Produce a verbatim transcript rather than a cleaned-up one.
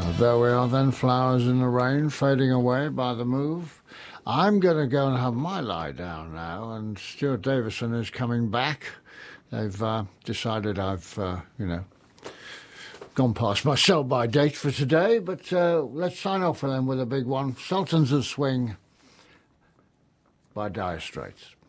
There we are then, Flowers in the Rain, fading away by the Move. I'm going to go and have my lie down now, and Stuart Davison is coming back. They've uh, decided I've, uh, you know, gone past my sell-by date for today, but uh, let's sign off for them with a big one. Sultans of Swing by Dire Straits.